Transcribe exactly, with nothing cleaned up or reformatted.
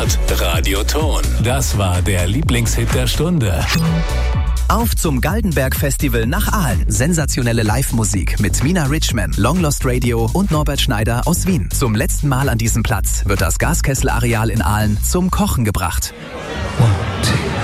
Start. Radioton. Das war der Lieblingshit der Stunde. Auf zum Galdenberg-Festival nach Aalen. Sensationelle Live-Musik mit Mina Richman, Long Lost Radio und Norbert Schneider aus Wien. Zum letzten Mal an diesem Platz wird das Gaskessel-Areal in Aalen zum Kochen gebracht. One, two.